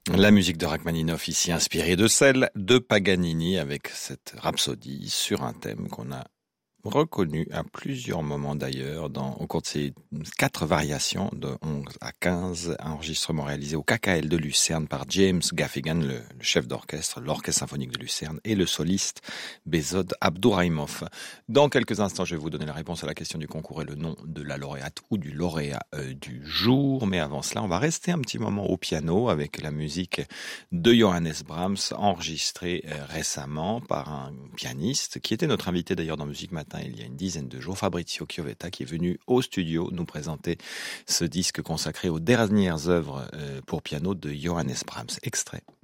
La musique de Rachmaninoff ici inspirée de celle de Paganini avec cette rhapsodie sur un thème qu'on a reconnu à plusieurs moments d'ailleurs au cours de ces 4 variations de 11 à 15 enregistrements réalisés au KKL de Lucerne par James Gaffigan, le chef d'orchestre, l'orchestre symphonique de Lucerne et le soliste Behzod Abdourahimov. Dans quelques instants, je vais vous donner la réponse à la question du concours et le nom de la lauréate ou du lauréat du jour. Mais avant cela, on va rester un petit moment au piano avec la musique de Johannes Brahms enregistrée récemment par un pianiste qui était notre invité d'ailleurs dans Musique Matin il y a une dizaine de jours, Fabrizio Chiovetta, qui est venu au studio nous présenter ce disque consacré aux dernières œuvres pour piano de Johannes Brahms. Extrait.